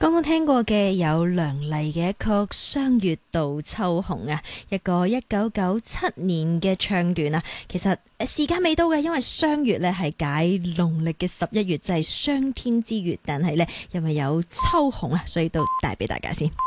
剛剛聽過嘅有梁麗嘅一曲《霜月渡秋紅》啊，一個1997年嘅唱段啊。其實時間未到嘅，因為霜月呢係解農曆嘅11月，就係霜天之月。但係呢，因為有秋紅啊，所以都帶俾大家先。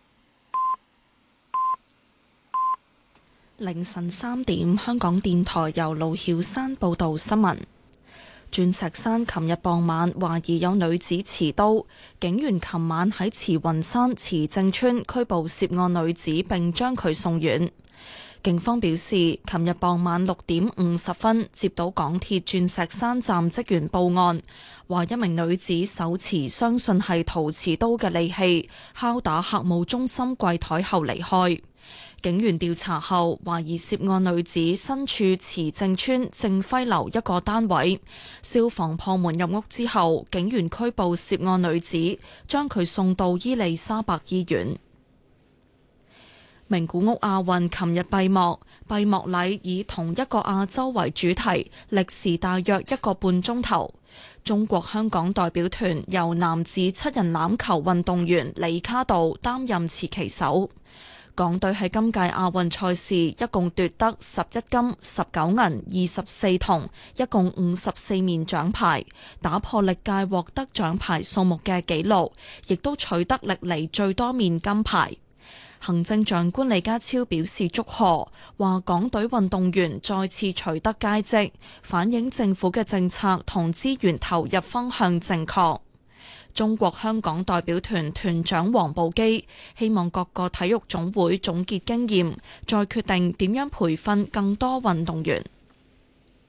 凌晨3點，香港電台由盧曉山報道新聞。鑽石山琴日傍晚懷疑有女子持刀，警員琴晚喺慈雲山慈正村拘捕涉案女子，並將佢送院。警方表示，琴日傍晚6點50分接到港鐵鑽石山站職員報案，話一名女子手持相信係陶瓷刀嘅利器，敲打客務中心櫃台後離開。警員調查後，懷疑涉案女子身處慈正村正輝樓一個單位。消防破門入屋之後，警員拘捕涉案女子，將佢送到伊利沙伯醫院。名古屋亞運琴日閉幕，閉幕禮以同一個亞洲為主題，歷時大約1個半鐘頭。中國香港代表團由男子7人欖球運動員李卡道擔任持旗手。港隊喺今屆亞運賽事一共奪得11金、19銀、24銅，一共54面獎牌，打破歷屆獲得獎牌數目嘅紀錄，亦都取得歷嚟最多面金牌。行政長官李家超表示祝賀，話港隊運動員再次取得佳績，反映政府嘅政策同資源投入方向正確。中國香港代表團團長黃寶基希望各個體育總會總結經驗，再決定點樣培訓更多運動員。